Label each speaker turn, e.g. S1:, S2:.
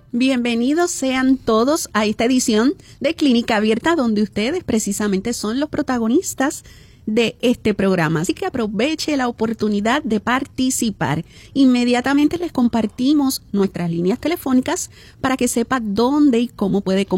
S1: Bienvenidos sean todos a esta edición de Clínica Abierta, donde ustedes precisamente son los protagonistas de este programa. Así que aproveche la oportunidad de participar. Inmediatamente les compartimos nuestras líneas telefónicas para que sepa dónde y cómo puede